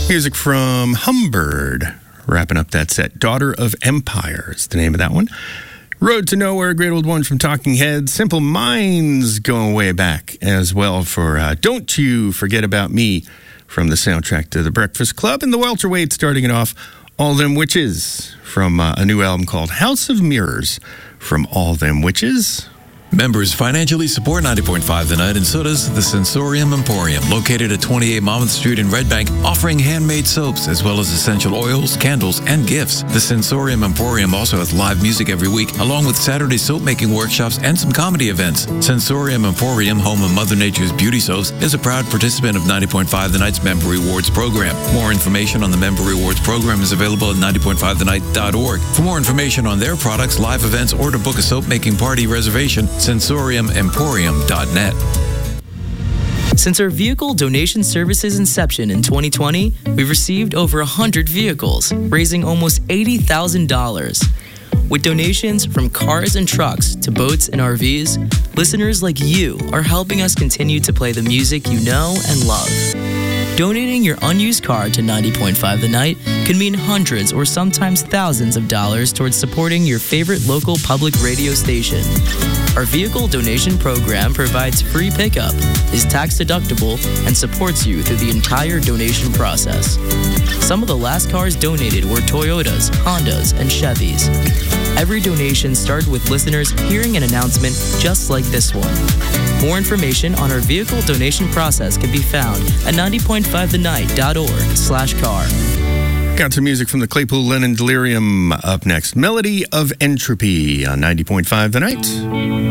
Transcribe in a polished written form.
Music from Humbird, wrapping up that set. Daughter of Empire is the name of that one. Road to Nowhere, a great old one from Talking Heads. Simple Minds going way back as well for Don't You Forget About Me from the soundtrack to The Breakfast Club. And the welterweight starting it off, All Them Witches from a new album called House of Mirrors from All Them Witches. Members financially support 90.5 The Night, and so does the Sensorium Emporium, located at 28 Monmouth Street in Red Bank, offering handmade soaps as well as essential oils, candles, and gifts. The Sensorium Emporium also has live music every week, along with Saturday soap-making workshops and some comedy events. Sensorium Emporium, home of Mother Nature's beauty soaps, is a proud participant of 90.5 The Night's Member Rewards program. More information on the Member Rewards program is available at 90.5thennight.org. For more information on their products, live events, or to book a soap-making party reservation, sensoriumemporium.net. Since our vehicle donation service's inception in 2020, we've received over 100 vehicles, raising almost $80,000. With donations from cars and trucks to boats and RVs, listeners like you are helping us continue to play the music you know and love. Donating your unused car to 90.5 The Night can mean hundreds or sometimes thousands of dollars towards supporting your favorite local public radio station. Our vehicle donation program provides free pickup, is tax deductible, and supports you through the entire donation process. Some of the last cars donated were Toyotas, Hondas, and Chevys. Every donation started with listeners hearing an announcement just like this one. More information on our vehicle donation process can be found at 90.5thennight.org/car. Got some music from the Claypool Lennon Delirium up next. Melody of Entropy on 90.5 The Night.